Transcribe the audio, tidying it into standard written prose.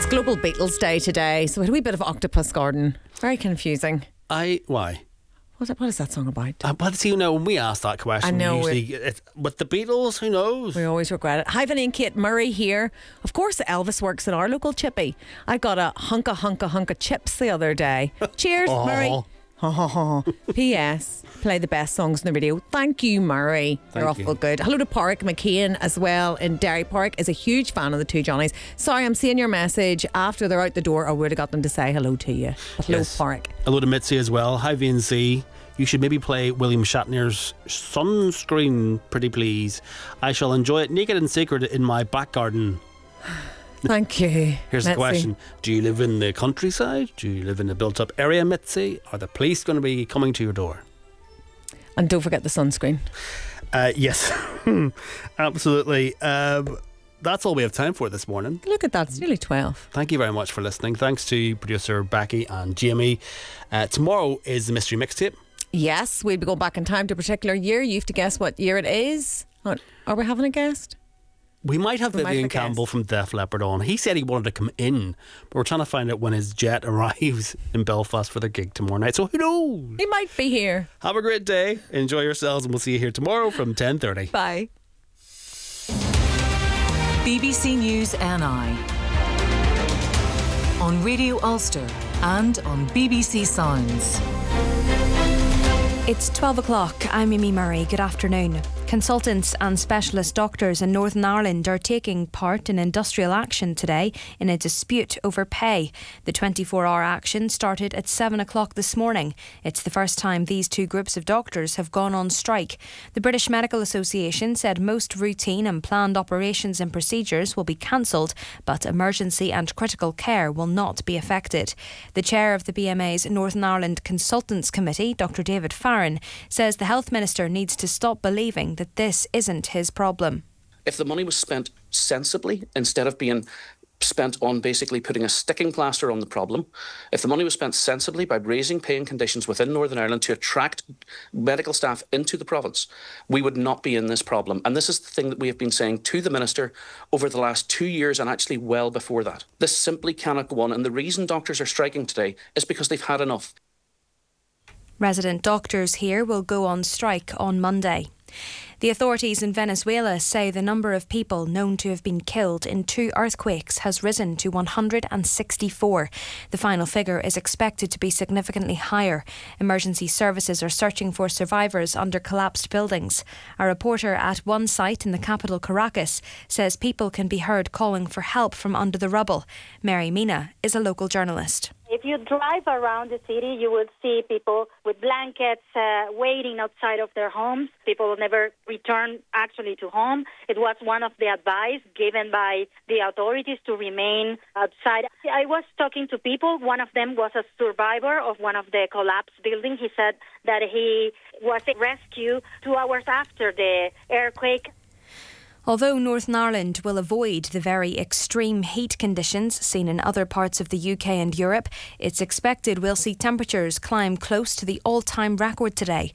Global Beatles Day today, so we had a wee bit of Octopus Garden. Very confusing. Why? What is that song about? But see, when we ask that question, I know usually it's with the Beatles, who knows? We always regret it. Hi, Vinny and Kate Murray here. Of course, Elvis works in our local chippy. I got a hunka chips the other day. Cheers, Murray. P.S. Play the best songs in the radio. Thank you, Murray. You're awful good. Hello to Park McKean as well in Derry. Park is a huge fan of the two Johnnies. Sorry, I'm seeing your message after they're out the door. I would have got them to say hello to you. But hello, yes. Park. Hello to Mitzi as well. Hi, VNC. You should maybe play William Shatner's Sunscreen, pretty please. I shall enjoy it naked and sacred in my back garden. Thank you. Here's the question. Do you live in the countryside? Do you live in a built-up area, Mitzi? Are the police going to be coming to your door? And don't forget the sunscreen. Yes, absolutely. That's all we have time for this morning. Look at that, it's nearly 12. Thank you very much for listening. Thanks to producer Becky and Jamie. Tomorrow is the Mystery Mixtape. Yes, we'll be going back in time to a particular year. You have to guess what year it is. Are we having a guest? We might have Vivian Campbell from Def Leppard on. He said he wanted to come in, but we're trying to find out when his jet arrives in Belfast for their gig tomorrow night. So who knows? He might be here. Have a great day. Enjoy yourselves, and we'll see you here tomorrow from 10:30. Bye. BBC News NI on Radio Ulster and on BBC Sounds. It's 12 o'clock. I'm Mimi Murray. Good afternoon. Consultants and specialist doctors in Northern Ireland are taking part in industrial action today in a dispute over pay. The 24-hour action started at 7 o'clock this morning. It's the first time these two groups of doctors have gone on strike. The British Medical Association said most routine and planned operations and procedures will be cancelled, but emergency and critical care will not be affected. The chair of the BMA's Northern Ireland Consultants Committee, Dr David Farron, says the Health Minister needs to stop believing that this isn't his problem. If the money was spent sensibly instead of being spent on basically putting a sticking plaster on the problem, if the money was spent sensibly by raising pay and conditions within Northern Ireland to attract medical staff into the province, we would not be in this problem. And this is the thing that we have been saying to the Minister over the last 2 years and actually well before that. This simply cannot go on. And the reason doctors are striking today is because they've had enough. Resident doctors here will go on strike on Monday. The authorities in Venezuela say the number of people known to have been killed in 2 earthquakes has risen to 164. The final figure is expected to be significantly higher. Emergency services are searching for survivors under collapsed buildings. A reporter at one site in the capital, Caracas, says people can be heard calling for help from under the rubble. Mary Mina is a local journalist. If you drive around the city, you will see people with blankets waiting outside of their homes. People will never return actually to home. It was one of the advice given by the authorities to remain outside. I was talking to people. One of them was a survivor of one of the collapsed buildings. He said that he was rescued 2 hours after the earthquake. Although Northern Ireland will avoid the very extreme heat conditions seen in other parts of the UK and Europe, it's expected we'll see temperatures climb close to the all-time record today.